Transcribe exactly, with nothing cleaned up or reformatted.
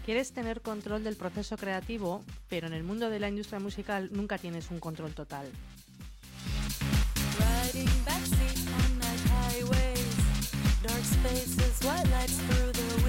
Quieres tener control del proceso creativo, pero en el mundo de la industria musical nunca tienes un control total. Riding back